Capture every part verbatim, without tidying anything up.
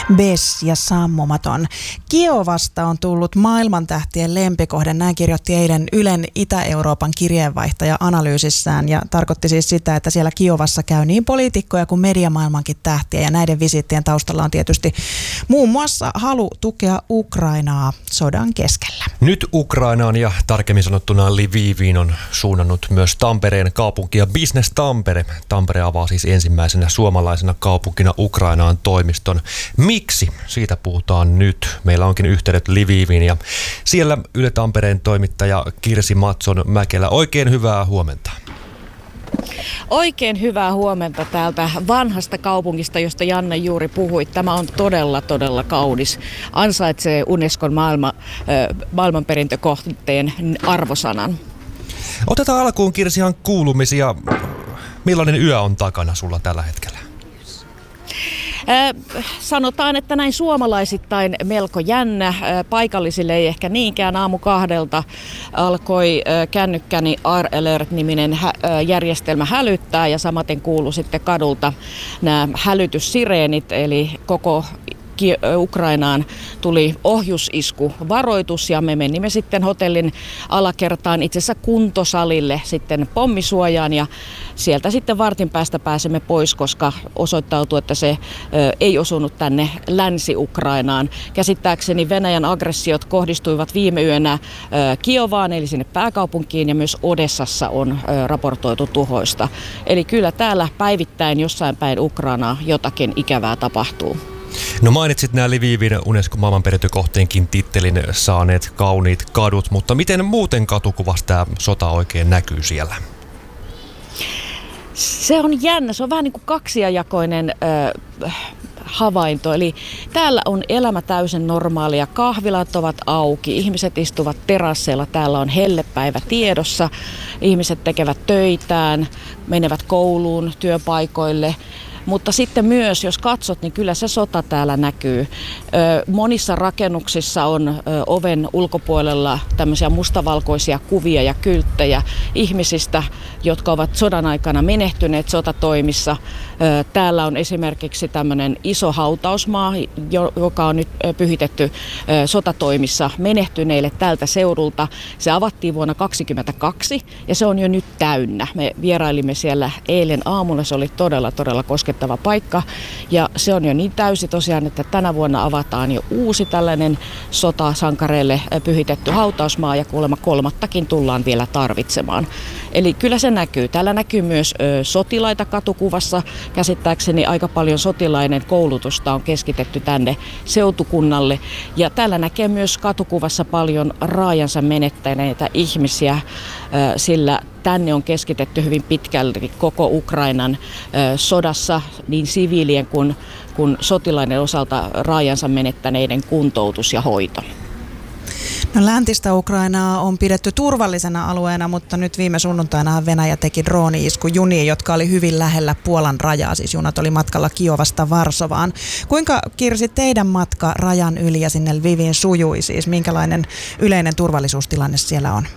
Bes ja sammumaton. Kiovasta on tullut maailmantähtien lempikohde, näin kirjoitti eilen Ylen Itä-Euroopan kirjeenvaihtaja analyysissään, ja tarkoitti siis sitä, että siellä Kiovassa käy niin poliitikkoja kuin mediamaailmankin tähtiä, ja näiden visiittien taustalla on tietysti muun muassa halu tukea Ukrainaa sodan keskellä. Nyt Ukrainaan ja tarkemmin sanottuna Lviviin on suunnannut myös Tampereen kaupunki ja Business Tampere. Tampere avaa siis ensimmäisenä suomalaisena kaupunkina Ukrainaan toimiston. Miksi? Siitä puhutaan nyt. Meillä onkin yhteydet Lviviin ja siellä Yle Tampereen toimittaja Kirsi Matson-Mäkelä. Oikein hyvää huomenta. Oikein hyvää huomenta täältä vanhasta kaupungista, josta Janne juuri puhui. Tämä on todella, todella kaunis. Ansaitsee Unescon maailma, maailmanperintökohteen arvosanan. Otetaan alkuun, Kirsi, ihan kuulumisia. Millainen yö on takana sulla tällä hetkellä? Äh, sanotaan, että näin suomalaisittain melko jännä. Äh, paikallisille ei ehkä niinkään. Aamu kahdelta alkoi äh, kännykkäni R-Alert-niminen hä- äh, järjestelmä hälyttää ja samaten kuului sitten kadulta nämä hälytyssireenit, eli koko Ukrainaan tuli ohjusisku varoitus ja me menimme sitten hotellin alakertaan, itse asiassa kuntosalille sitten pommisuojaan, ja sieltä sitten vartin päästä pääsemme pois, koska osoittautui, että se ö, ei osunut tänne Länsi-Ukrainaan. Käsittääkseni Venäjän aggressiot kohdistuivat viime yönä ö, Kiovaan, eli sinne pääkaupunkiin, ja myös Odessassa on ö, raportoitu tuhoista. Eli kyllä täällä päivittäin jossain päin Ukrainaa jotakin ikävää tapahtuu. No mainitsit nämä Lvivin Unescon maailmanperintökohteenkin tittelin saaneet kauniit kadut, mutta miten muuten katukuvassa tämä sota oikein näkyy siellä? Se on jännä, se on vähän niin kuin kaksijakoinen ö, havainto. Eli täällä on elämä täysin normaalia, kahvilat ovat auki, ihmiset istuvat terasseilla, täällä on hellepäivä tiedossa, ihmiset tekevät töitään, menevät kouluun, työpaikoille. Mutta sitten myös, jos katsot, niin kyllä se sota täällä näkyy. Monissa rakennuksissa on oven ulkopuolella tämmöisiä mustavalkoisia kuvia ja kylttejä ihmisistä, jotka ovat sodan aikana menehtyneet sotatoimissa. Täällä on esimerkiksi tämmöinen iso hautausmaa, joka on nyt pyhitetty sotatoimissa menehtyneille tältä seudulta. Se avattiin vuonna kaksituhattakaksikymmentäkaksi ja se on jo nyt täynnä. Me vierailimme siellä eilen aamulla, se oli todella, todella koskettava paikka, ja se on jo niin täysi tosiaan, että tänä vuonna avataan jo uusi tällainen sotasankareille pyhitetty hautausmaa, ja kuulemma kolmattakin tullaan vielä tarvitsemaan. Eli kyllä se näkyy. Täällä näkyy myös ö, sotilaita katukuvassa. Käsittääkseni aika paljon sotilaiden koulutusta on keskitetty tänne seutukunnalle, ja täällä näkee myös katukuvassa paljon raajansa menettäneitä ihmisiä, ö, sillä tänne on keskitetty hyvin pitkälti koko Ukrainan ö, sodassa niin siviilien kuin, kuin sotilaiden osalta raajansa menettäneiden kuntoutus ja hoito. No, läntistä Ukrainaa on pidetty turvallisena alueena, mutta nyt viime sunnuntaina Venäjä teki drooni-isku juniin, jotka oli hyvin lähellä Puolan rajaa. Siis junat oli matkalla Kiovasta Varsovaan. Kuinka, Kirsi, teidän matka rajan yli ja sinne Lviviin sujui? Siis minkälainen yleinen turvallisuustilanne siellä on?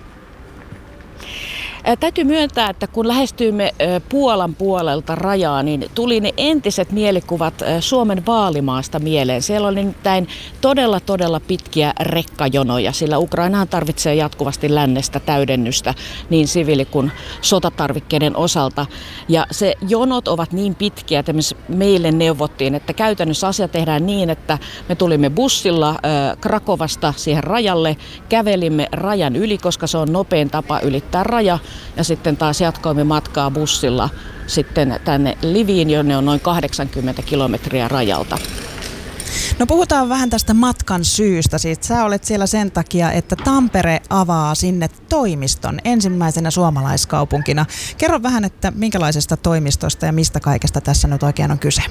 Täytyy myöntää, että kun lähestyimme Puolan puolelta rajaa, niin tuli ne entiset mielikuvat Suomen Vaalimaasta mieleen. Siellä oli nimittäin todella, todella pitkiä rekkajonoja, sillä Ukrainahan tarvitsee jatkuvasti lännestä täydennystä niin siviili- kuin sotatarvikkeiden osalta. Ja se jonot ovat niin pitkiä, että meille neuvottiin, että käytännössä asia tehdään niin, että me tulimme bussilla Krakovasta siihen rajalle, kävelimme rajan yli, koska se on nopein tapa ylittää raja. Ja sitten taas jatkoimme matkaa bussilla sitten tänne Lviviin, jonne on noin kahdeksankymmentä kilometriä rajalta. No, puhutaan vähän tästä matkan syystä. Siis sä olet siellä sen takia, että Tampere avaa sinne toimiston ensimmäisenä suomalaiskaupunkina. Kerro vähän, että minkälaisesta toimistosta ja mistä kaikesta tässä nyt oikein on kyse.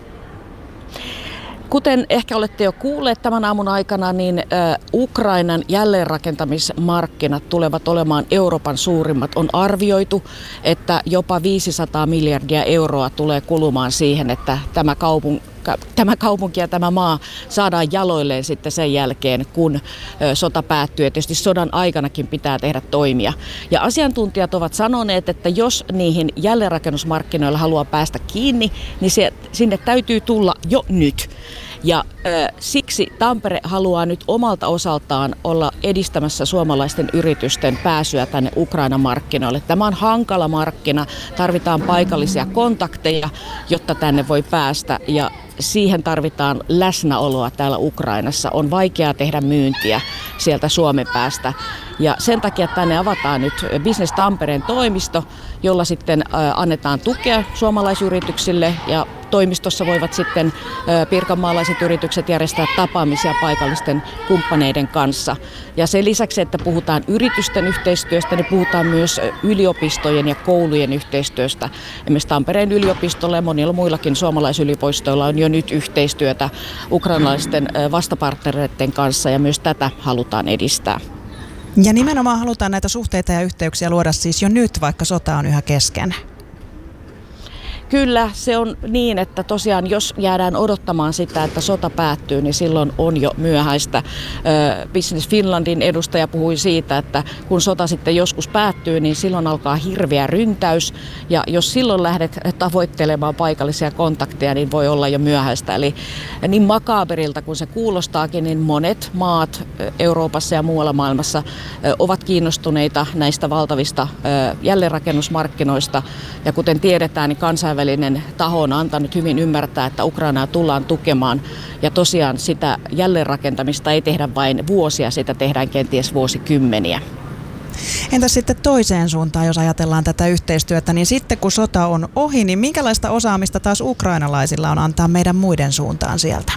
Kuten ehkä olette jo kuulleet tämän aamun aikana, niin Ukrainan jälleenrakentamismarkkinat tulevat olemaan Euroopan suurimmat. On arvioitu, että jopa viisisataa miljardia euroa tulee kulumaan siihen, että tämä kaupunki Tämä kaupunki ja tämä maa saadaan jaloilleen sitten sen jälkeen, kun sota päättyy. Ja tietysti sodan aikanakin pitää tehdä toimia. Ja asiantuntijat ovat sanoneet, että jos niihin jälleenrakennusmarkkinoilla haluaa päästä kiinni, niin se, sinne täytyy tulla jo nyt. Ja äh, siksi Tampere haluaa nyt omalta osaltaan olla edistämässä suomalaisten yritysten pääsyä tänne Ukrainan markkinoille. Tämä on hankala markkina, tarvitaan paikallisia kontakteja, jotta tänne voi päästä ja siihen tarvitaan läsnäoloa täällä Ukrainassa. On vaikeaa tehdä myyntiä sieltä Suomen päästä. Ja sen takia tänne avataan nyt Business Tampereen toimisto, jolla sitten annetaan tukea suomalaisyrityksille ja toimistossa voivat sitten pirkanmaalaiset yritykset järjestää tapaamisia paikallisten kumppaneiden kanssa. Ja sen lisäksi, että puhutaan yritysten yhteistyöstä, niin puhutaan myös yliopistojen ja koulujen yhteistyöstä. Esimerkiksi Tampereen yliopistolla ja monilla muillakin suomalaisyliopistoilla on jo nyt yhteistyötä ukrainalaisten vastapartnereiden kanssa ja myös tätä halutaan edistää. Ja nimenomaan halutaan näitä suhteita ja yhteyksiä luoda siis jo nyt, vaikka sota on yhä kesken. Kyllä, se on niin, että tosiaan jos jäädään odottamaan sitä, että sota päättyy, niin silloin on jo myöhäistä. Business Finlandin edustaja puhui siitä, että kun sota sitten joskus päättyy, niin silloin alkaa hirveä ryntäys. Ja jos silloin lähdet tavoittelemaan paikallisia kontakteja, niin voi olla jo myöhäistä. Eli niin makaaberilta kuin se kuulostaakin, niin monet maat Euroopassa ja muualla maailmassa ovat kiinnostuneita näistä valtavista jälleenrakennusmarkkinoista. Ja kuten tiedetään, niin kansainvälinen Välinen taho on antanut hyvin ymmärtää, että Ukrainaa tullaan tukemaan ja tosiaan sitä jälleenrakentamista ei tehdä vain vuosia, sitä tehdään kenties vuosikymmeniä. Entäs sitten toiseen suuntaan, jos ajatellaan tätä yhteistyötä, niin sitten kun sota on ohi, niin minkälaista osaamista taas ukrainalaisilla on antaa meidän muiden suuntaan sieltä?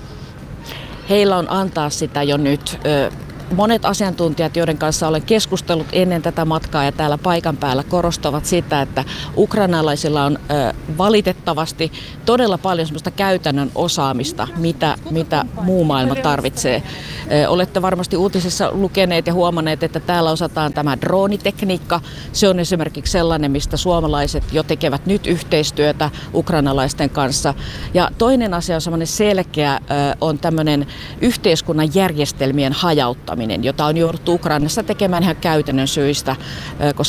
Heillä on antaa sitä jo nyt. Monet asiantuntijat, joiden kanssa olen keskustellut ennen tätä matkaa ja täällä paikan päällä, korostavat sitä, että ukrainalaisilla on ö, valitettavasti todella paljon sellaista käytännön osaamista, mitä, mitä muu maailma tarvitsee. Ö, olette varmasti uutisissa lukeneet ja huomanneet, että täällä osataan tämä droonitekniikka. Se on esimerkiksi sellainen, mistä suomalaiset jo tekevät nyt yhteistyötä ukrainalaisten kanssa. Ja toinen asia on sellainen selkeä, ö, on tämmöinen yhteiskunnan järjestelmien hajauttaminen, jota on jouduttu Ukrainassa tekemään ihan käytännön syistä, koska